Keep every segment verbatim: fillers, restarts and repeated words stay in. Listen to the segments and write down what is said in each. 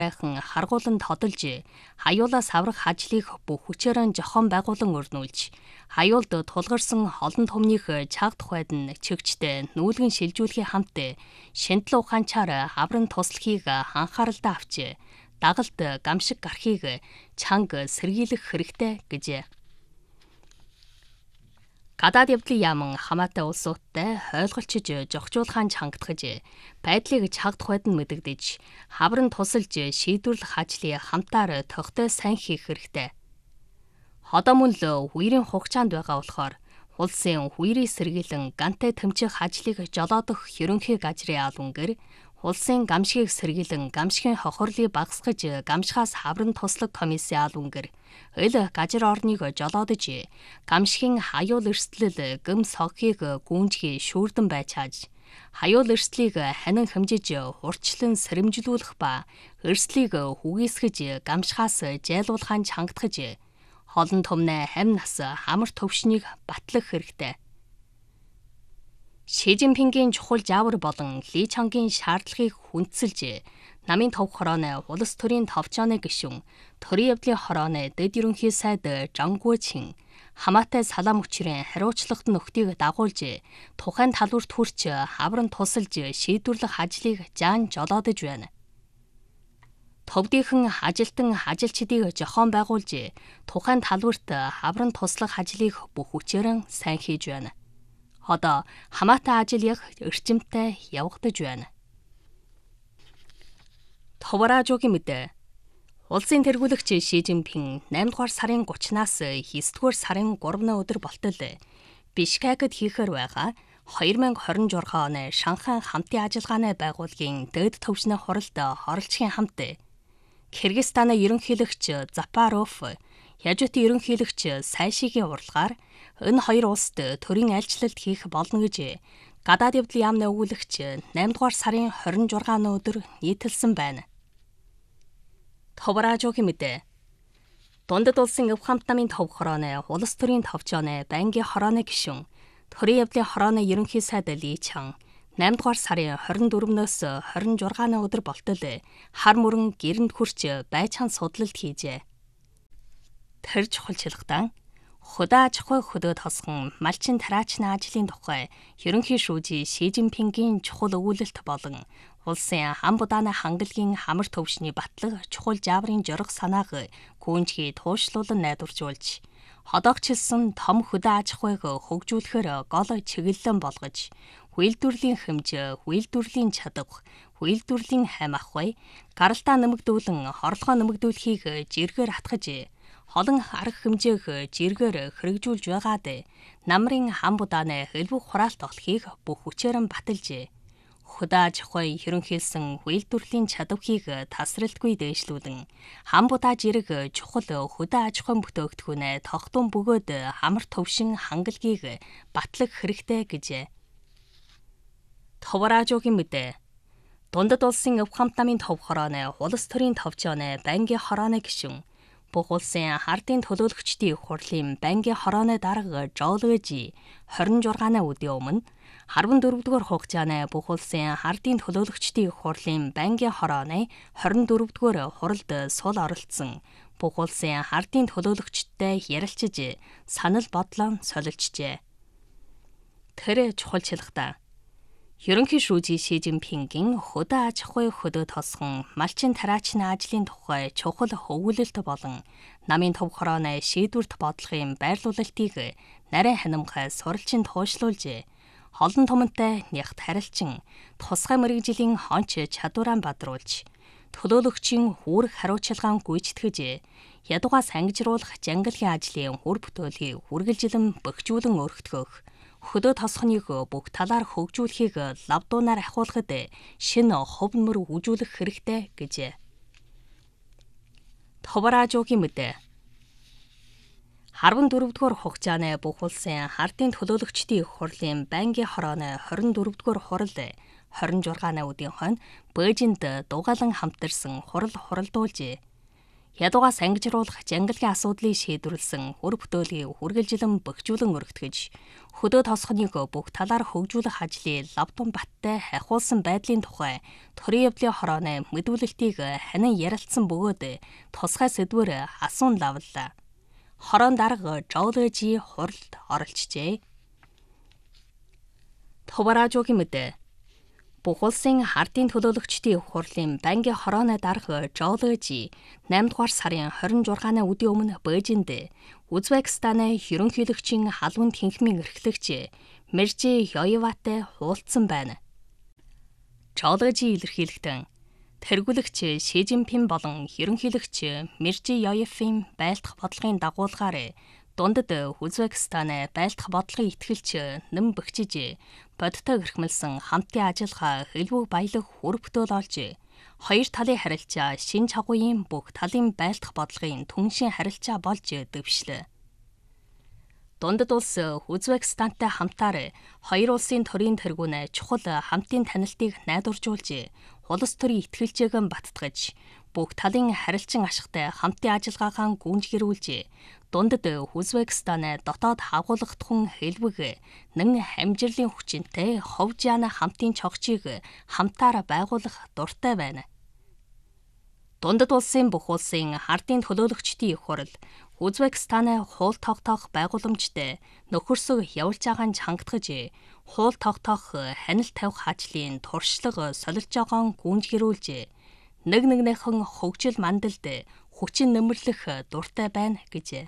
Байхан харгуулан тодолж, хаяулаас аврах ажлыг бүх хүчээр жохон байгуулан өрнүүлж, хаяулд тулгарсан олон түмнийх чаг тухайд нь чигчтэй нүүлгэн шилжүүлэхийн хамт шинтэл ухаанчаар авран туслахыг анхааралдаа авч, дагалд гамшиг гарахыг чанга сэргийлэх хэрэгтэй гэжээ. Гадаад явдлын яаман хамаатай улсуудтай хойлголчиж зохицуулахын чангатгаж, байдлыг чаг тухайд нь мэдэгдэж, хавран тусалж шийдвэрлэх ажлыг хамтаар тогтой сайн хийх хэрэгтэй. Одоо мөн л үерийн хугацаанд байгаа болохоор улсын үерийн сэргийлэн гантай тэмцэх ажлыг жолоодох ерөнхий газрын албангэр улсын гамшигыг сэргийлэн гамшигын хохирлыг багасгаж гамшихаас хавран туслах комиссийн албангэр эл газар орныг жолоодож гамшигын хаяул эрсдлэл гэм согхийг гүнжгий шүүрдэн байчааж хаяул эрсдлийг ханин хэмжиж урчлан сэрэмжлүүлэх ба эрсдлийг хүгийсгэж гамшихаас жайлуулахын чангатгаж холон томны хамь нас хамар төвшнийг батлах хэрэгтэй. Ши Жинпингийн чухал жаавар болон Ли Чангийн шаардлагыг хүндсэлж, намын төв хорооны улс төрийн товчооны гишүүн, төрийн явдлын хорооны дэд ерөнхий сайд Жан Гуочин хамаатай салаам хүчрийн хариуцлагат нөхдийг дагуулж, тухайн талбарт хүрч хавран тусалж шийдвэрлэх ажлыг жаан жолоодож байна. Төвдийнхэн ажилтан ажилчдыг жохон байгуулж, тухайн талбарт хавран туслах ажлыг бүх хүчээр сайн хийж байна. Одоо хамаатай ажил яг эрчимтэй явагдаж байна. Товаражуугийн мэдээ. Улсын тэргүүлэгч Ши Жинпин наймдугаар сарын гуравнаас есдүгээр сарын гуравны өдөр болтол Бишкекэд хийхээр байгаа хоёр мянга хорин жургаан оны Шанхай хамтын ажиллагааны байгууллагын дэд төвчний хуралд оролцохын хамт Кыргызстаны ерөнхийлөгч Запаров, Яжутын ерөнхийлөгч Сайшигийн уралгаар энэ хоёр улсад төрийн айлчлалт хийх болно гэж гадаад явдлын яамны өгүүлэгч наймдугаар сарын хорин жургааны өдөр нийтэлсэн байна. Товаражуугийн мэдээ. Дундад улсын өв хамт намын төв хорооны улс төрийн товчооны байнгын хорооны гишүүн, төрийн явдлын хорооны ерөнхий сайд Ли Чан наймдугаар сарын хорин дөрөвнөөс хорин жургааны өдөр болтол хар мөрөн гэрэнд хүрч байцаан судлалт хийжээ. Тэр чухалчилгаан Худаа аж ахуй хөдөөд хосгон малчин тараачны ажлын тухай ерөнхий шүүжи Ши Жинпингийн чухал өгүүлэлт болон улсын хам будааны хангалагын хамар төвшний батлах чухал жааврын жорох санааг гүнжгий туушлуулан найдваржуулж, ходоогчлсон том хөдөө аж ахуйг хөгжүүлэхээр гол чиглэлэн болгож, үйлдвэрлэлийн хэмжээ, үйлдвэрлэлийн чадвар, үйлдвэрлэлийн хам ахуй, гаралтай нэмэгдүүлэн орлогоо нэмэгдүүлэхийг жиргээр хатгаж, холон арга хэмжээг жиргээр хэрэгжүүлж байгаад намрын хам будааны хэлбэг хураалт олохыг бүх хүчээр баталжээ. Хөдөө аж ахуй ерөнхийлсөн үйлдвэрлэлийн чадварыг тасралтгүй дээшлүүлэн хам будаа жирэг чухал хөдөө аж ахуйн бүтээгдэхүүнээ тогтун бөгөөд хамар төвшин хангалагийг батлах хэрэгтэй гэжээ. Товаражуугийн мэдээ. Дундад улсын өв хамт намын төв хорооны улс төрийн товчооны байнгын хорооны гишүүн, бүх улсын хардын төлөөлөгчдийн хурлын байнгын хорооны дарга Жолгожи хорин жургааны өдрийн өмнө арван дөрөвдүгээр хугацааны бүх улсын хардын төлөөлөгчдийн хурлын байнгын хорооны хорин дөрөвдүгээр хуралд сул оролцсон бүх улсын хардын төлөөлөгчдтэй ярилцж санал бодлоо солилцжээ. Тэр чухалчилгатай. Ерөнхий шүүжи Ши Жинпингийн хөдөө аж ахуй хөдөөд хосгон малчин тараачны ажлын тухай чухал өгүүлэлт болон намын төв хорооны шийдвэрт бодлогын байрлуулалтыг нарийн ханимхай суралцин туушлуулж, холон томонтой нягт харилцан тусгай мэргэжлийн хонч чадвараа бадруулж, төлөөлөгчийн үүрэг хариуцлагаан гүйцэтгэж, ядуугаас ангижруулах жангалгийн ажлын үр бүтээлийг үргэлжилэн бөхжүүлэн өргөтгөх, хөдөө тосхоныг бүх талаар хөгжүүлэхийг лавдуунаар ахиулахад шинэ хувь нэмэр үзүүлэх хэрэгтэй гэжээ. Товаражуугийн мэдээ. арван дөрөвдүгээр хугацааны бүх улсын хардын төлөөлөгчдийн хурлын байнгын хорооны хорин дөрөвдүгээр хурал хорин жургааны өдрийн хойно Бээжинд дугаалan хамтарсан хурал хуралдуулж, Ядуугаас ангижруулах жангалгийн асуудлыг шийдвэрлсэн үр бүтээлийг үргэлжилэн бөхжүүлэн өргөтгөж, хөдөө тосгоныг бүх талаар хөгжүүлэх ажлыг Лавдун Баттай хахиулсан байдлын тухай төрийн явдлын хорооны мэдүүлэлтийг ханин ярилцсан бөгөөд тусгай сэдвээр асуун лавлаа. Хороон дарга Жолжи хуралд оролцжээ. Товаражуугийн мэдээ. Бүх улсын ардын төлөөлөгчдийн хурлын бангийн хорооны дарга Жолжи наймд дугаар сарын хорин жургааны өдийн өмнө Бээжинд Узбекистаны ерөнхийлөгчийн халуун тэнхмийн эрхлэгч Миржи Ёеватай хуулдсан байна. Жолжи илэрхийлэгтэн тэргүүлэгч Ши Жинпин болон ерөнхийлөгч Миржи Ёевийн байлдах бодлогын дагуулгаар дундад Узбекистаны байлдах бодлогын итгэлч нэм бөхчиж бодтой гэрхмэлсэн хамтын ажиллагаа хэлбэг баялаг үр бүтээл олж хоёр талын харилцаа шин чагуугийн бүх талын байлдах бодлогын түншин харилцаа болж дэвшлээ. Дундад улс Узбекистантай хамтаар хоёр улсын төрийн тэргүүн чухал хамтын танилтыг найдваржуулж, улс төрийн итгэлжээгэн баттгаж, бүх талын харилцан ашигтай хамтын ажиллагаагаа гүйцэтгүүлж, дундад Узбекистаны дотоод хагуулгатхан хэлбэг нэн амжилтын хүчинтэй ховжаана хамтын чогчийг хамтаар байгуулах дуртай байна. Дундад улсын бүх улсын ардын төлөөлөгчдийн их хурал Узбекистаны хуул тогтоох байгууламжтай нөхөрсөг явуулж байгааг чангатгаж, хуул тогтоох хяналт тавих ажлын туршлага солилж байгааг гүйцэтгүүлж, нэг нэгнийхэн хөгжил мандалд хүчин нэмэрлэх дуртай байна гэж.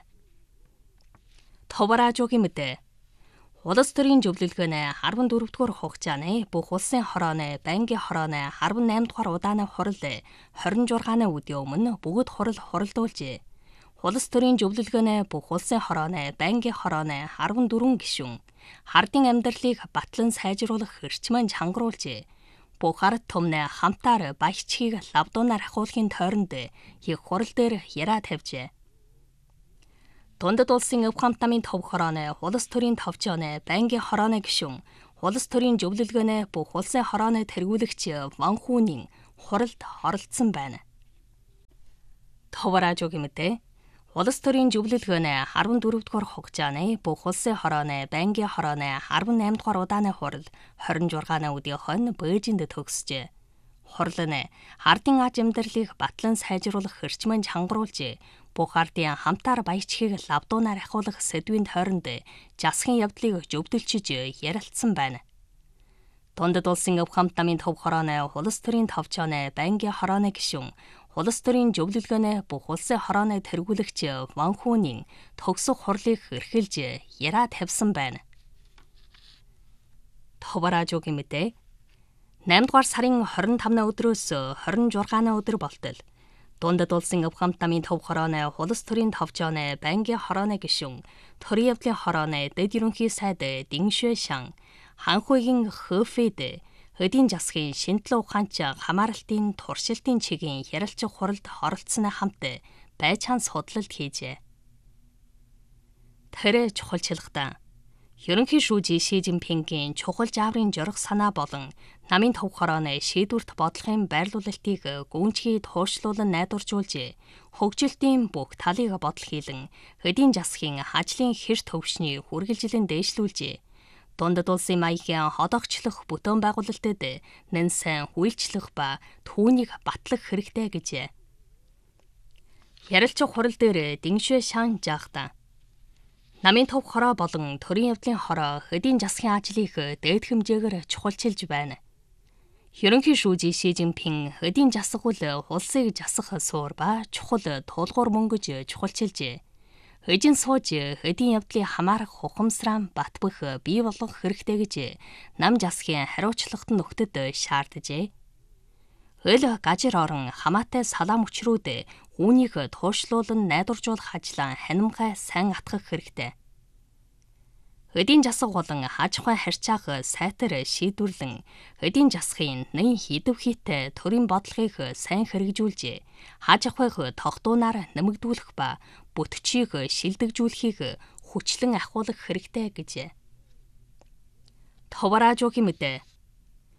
Товаражуугийн мэдээ. Улс төрийн зөвлөлгөөний арван дөрөвдүгээр хугацааны бүх улсын хорооны бангийн хорооны арван наймд дугаар удааны хурал хорин жургааны өдийн өмнө бүгд хурал хуралдуулжээ. Улс төрийн зөвлөлгөөний бүх улсын хорооны бангийн хорооны арван дөрвөн гишүүн хардын амьдралыг батлан сайжруулах эрчмэн чангруулжээ. Бүх ард түмнээ хамтаар баячгийг лавдуунаар ахуулахын тойронд их хурал дээр яриа тавьжээ. Дундад улсын өв хамт намын төв хорооны улс төрийн товчооны бангийн хорооны гишүүн улс төрийн зөвлөлгөөний бүх улсын хорооны тэргүүлэгч Ван Хүнийн хуралд оролцсон байна. Товаражуугийн мэдээ. Улс төрийн зөвлөлгөөний арван дөрөвдүгээр хугацааны бүх улсын хорооны бангийн хорооны арван наймд дугаар удааны хурал хорин жургааны өдийнх нь Бээжинд төгсжээ. Хурал нь ардын аж амьдралыг батлан сайжруулах эрчмэн чангруулж, бүх ардын хамтаар баячгийг лавдуунаар ахуулах сэдвийн тойронд засгийн явдлыг зөвдөлчиж ярилцсан байна. Дундад улсын өв хамт намын төв хорооны улс төрийн товчооны бангийн хорооны гишүүн улс төрийн зөвлөлгөөний бүх улсын хорооны тэргүүлэгч Ван Хүнийн төгсөх хурлыг эрхэлж яриа тавьсан байна. Товаражуугийн мэдээ. наймд дугаар сарын хорин тавны өдрөөс хорин жургааны өдөр болтол дундад улсын өв хамт намын төв хорооны улс төрийн товчооны бангийн хорооны гишүүн төрийн явдлын хорооны дэд ерөнхий сайд Диншуэ Шан ханхуйгийн Хөфэд хөдийн засгийн шинжилгээ ухаанч хамааралтын туршилтын чигийн ярилцах хуралд оролцсоны хамт байцаан судлалт хийжээ. Тэр чухалчилгатай ерөнхий шүүжи Ши Жинпингийн чухал жааврын жорох санаа болон намын төв хорооны шийдвэрт бодлогын байрлуулалтыг гүнзгий тууршлуулан найдваржуулж, хөгжилтийн бүх талыг бодол хийлэн хөдийн засгийн ажлын хэр төвшний хүргэлжилэн дээшлүүлж, дундад улсын маягийн ходогчлох бүтээн байгуулалтад нэн сайн үйлчлэх ба түүнийг батлах хэрэгтэй гэж. Ярилцах хурал дээр Диншуэ Шан жаахтаа намын төв хороо болон төрийн явдлын хороо хөдийн засгийн ажлыг дээд хэмжээгээр чухалчилж байна. Ерөнхий шүүжи Ши Жинпин хөдийн засагвал улсыг засах суур ба чухал тулгуур мөнгөж чухалчилжээ. Хөдийн сууж хөдийн явдлыг хамаарах ухамсараа батбах бий болгох хэрэгтэй гэж нам засгийн хариуцлагат нөхдөд шаардажээ. Хөл гажир орон хамаатай салаам өчрүүд үүнийг тууршлуулан найдваржуулах ажлаа ханимгай сайн атгах хэрэгтэй. Хөдийн засаг болон аж ахуйн харьцааг сайтар шийдвэрлэн хөдийн засгийн нэн хідв хийтэй төрийн бодлогыг сайн хэрэгжүүлж, аж ахуйг тогтуунаар нэмэгдүүлэх ба бүтчийг шилдэгжүүлэхийг хүчлэн ахиулах хэрэгтэй гэж. Товаражуугийн мэдээ.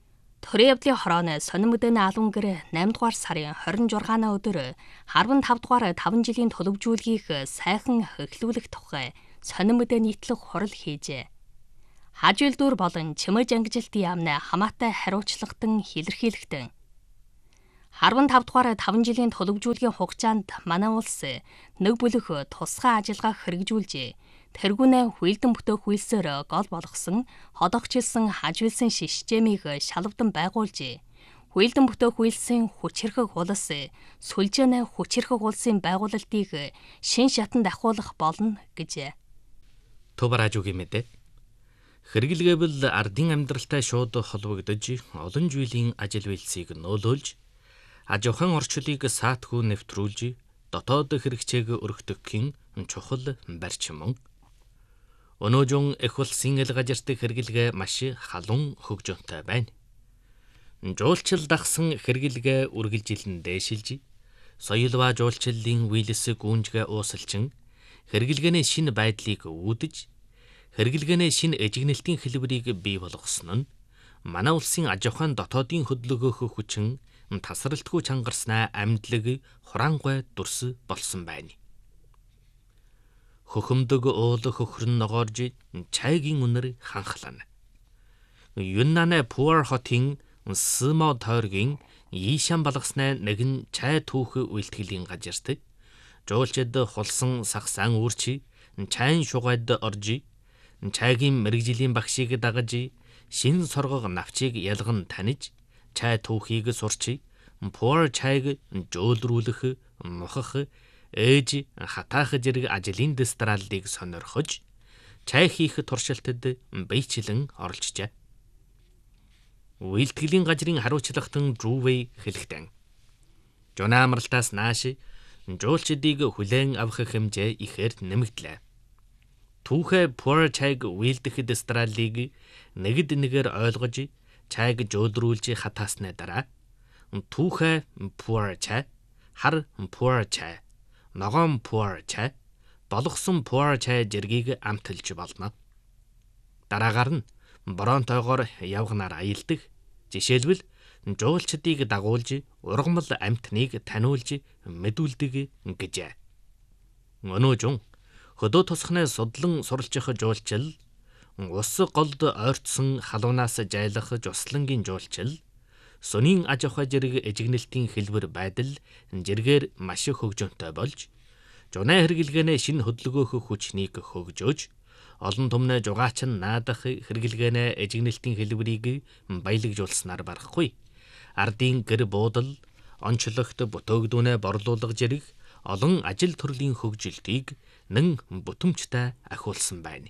Төрийн явдлын хорооны сонин мэдээний албан гэр eight дугаар сарын twenty-sixны өдөр fifty-five дугаар five жилийн төлөвжүүлгийг сайхан эхлүүлэх тухай сонин мэдээ нийтлэх хурал хийжээ. Хажуулдуур болон чимэж ангижилтын яамны хамаатай хариуцлагатан илэрхийлэгдэн. fifty-five дугаар five жилийн төлөвжүүлгийн хугацаанд манай улс нэг бүлэг тусгай ажиллагаа хэрэгжүүлжээ. Тэргүүнээ хүйлдэн бүтээх үйлсээр гол болгосон ходогчилсан хажуулсан системийг шалавдан байгуулжээ. Хүйлдэн бүтээх үйлсийн хүч хэрхэг улс сүлжээний хүч хэрхэг улсын байгуулалтыг шин шатанд ахиулах болно гэжээ. Тубаражуугийн мэдээ. Хэрэглгээвэл ардын амьдралтай шууд холбогдож олон жилийн ажил үйлсийг нөлөөлж аж ахуйн орчлыг саатгүй нэвтрүүлж дотоод хэрэгцээг өргөдөхийн чухал барьцман. Өнөөжин эх улсын ил газарт хэрэглгээ маш халуун хөгжөөнтэй байна. Жуулчил дагсан хэрэглгээ үргэлжилэн дээшилж, соёл ба жуулчлалын үйлс гүнжгэ уусалчин хэрэглгээний шинэ байдлыг үүдэж, хэрэглгээний шинэ эжигнэлтийн хэлбэрийг бий болгосон нь манай улсын аж ахуйн дотоодын хөдөлгөөх хүчин тасралтгүй чангарснаа амьдлаг хураангуй дүрс болсон байна. Хөхөмдөг уул хөхрөн ногоорж чайгийн үнэр ханхлана. Юннаны Puer хотын Simo тойргийн Ийшан балгаснаа нэгэн чай түүх үйлтгэлийн газарт жуулчид хулсан сагсаан үүрчи чайн шугайд орж чайгийн мэрэгжлийн багшийг дагаж шин соргог навчийг ялган таниж чай түүхийг сурч Puer чайг жөөлрүүлэх мухах ээж хатаах зэрэг ажлын дистраллыг сонирхож чай хийх туршилтад биечлэн оролцжээ. Үйлтгэлийн газрын хариуцлагатан Drewey хэлэхдээ Жона амралтаас нааш жуулчдыг хүлээн авах хэмжээ ихээр нэмэгдлээ. Түүхэ Puer чайг үйлдэх дистраллыг нэгд нэгээр ойлгож чайг жөөлрүүлж хатаасны дараа түүхэ Puer чай, хар Puer чай, ногоон Puer чай, болгосон Puer чай зэргийг амталж болно. Дараагаар нь бороонтойгоор явганаар аялдаг. Жишээлбэл жуулчдыг дагуулж ургамал амьтныг таниулж мэдүүлдэг гэжээ. Өнөөжин хөдөө тосхны судлан суралцах жуулчил, ус голд ойртсон халуунаас жайлах жуслангийн жуулчил, сүнийн аж ахуй зэрэг эжигнэлтийн хэлбэр байдал зэргээр маш хөгжөөнтэй болж, жунаа хэрэглгээний шинэ хөдөлгөөх хүчнийг хөгжөөж, олон түмнэ жугаачин наадах хэрэглгээний эжигнэлтийн хэлбэрийг баялагжуулснаар барахгүй. Ардын гэр буудал, онцлогт бүтээгдүүнээ борлуулах зэрэг олон ажил төрлийн хөгжилтийг нэн бүтэмжтэй ахиулсан байна.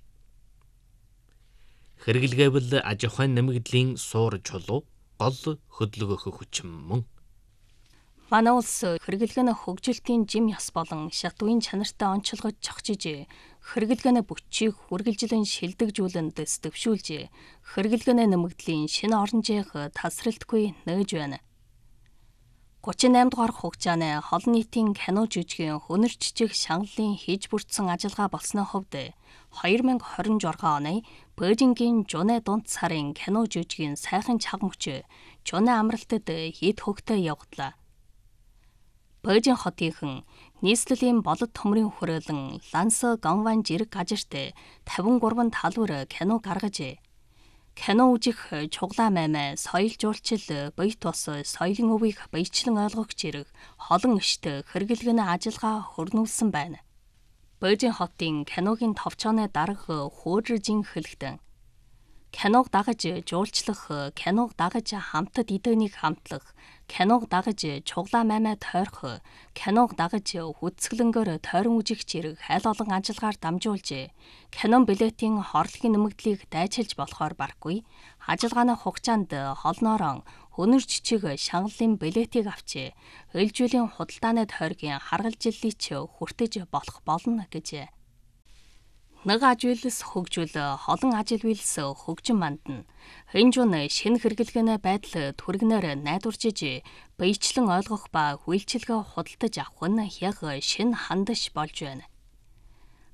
Хэрэглгээвэл аж ахуйн нэмэгдлийн суур чулуу гол хөдөлгөөх хүчин мөн. Манай улс хэрэглгээний хөгжилтийн жим яс болон шатуугийн чанартай онцлогож зохицож, хэрэглгээний бүчийг үргэлжлэн шилдэгжүүлэнд дэвшүүлж, хэрэглгээний нэмэгдлийн шинэ оронжийнх тасралтгүй нээж байна. thirty-eight дугаар хугацааны олон нийтийн кино жүжигийн хөнөр жижиг шангалын хийж бүрдсэн ажиллагаа болсны хувьд twenty twenty-six оны Бээжингийн Жунэ дунд сарын кино жүжигийн сайхан чагмөгч Жунэ амралтад хэд хөгтэй явагдлаа. Бээжин хотынхан нийслэлийн болот төмрийн хүрээлэн Ланс Гонван зэрэг газарт fifty-three талбар кино гаргажээ. Кино үзэх чуглаа маймаа соёл жуулчил бие тус соёлын өвийг биечлэн ойлгох зэрэг олон ишт хэрэглгээний ажиллагаа хөрнүүлсэн байна. Бээжин хотын киногийн товчооны дарга хөөдржин хэлэхдээ киног дагаж жуулчлах, киног дагаж хамтад идэвнийг хамтлах, киног дагаж чуглаа маймаа тойрох, киног дагаж хүцгэлэнгөр тойрон үжих зэрэг хайл олон ажиллагаар дамжуулж, кинон билетийн хорлохын нэмэгдлийг дайчилж болохоор барахгүй, ажиллагааны хугацаанд холноорон хөнөр жижиг шангалын билетийг авч, ээлжүүлийн худалдааны тойргийн харгалжиллыг ч хүртэж болох болно гэжээ. Нэг ажил үйлс хөгжүүл олон ажил үйлс хөгжин мандна. Хинжун шинэ хэрэглгээний байдал түргнээр найдварчиж, биечлэн ойлгох ба хүлчилгээ худалдаж авах нь яг шинэ хандаж болж байна.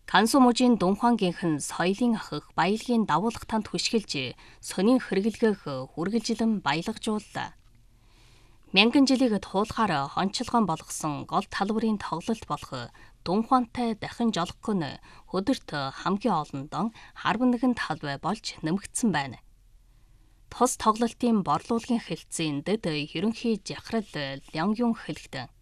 Гансу мужийн Дунхуангийнхэн соёлын ахых баялагын дагуулгатанд хүшгэлж сонин хэрэглэгээх үргэлжилэн баялагжууллаа. Мянган жилийг туулахаар онцлогоон болгосон гол талбарын тоглолт болох Дунхуантай дахин жолохгүй нь өдөрт хамгийн олондоо арван нэгэн талбай болж нэмэгдсэн байна. Тус тоглолтын борлуулгын хэлтсийн дэд ерөнхий жахрал Лянгюн хэлэгдэн.